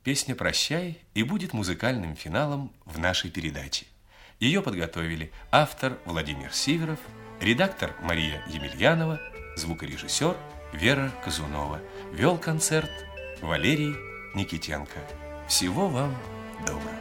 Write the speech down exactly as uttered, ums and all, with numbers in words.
Песня «Прощай» и будет музыкальным финалом в нашей передаче. Ее подготовили автор Владимир Сиверов, редактор Мария Емельянова, звукорежиссер Вера Казунова. Вел концерт Валерий Никитенко. Всего вам доброго.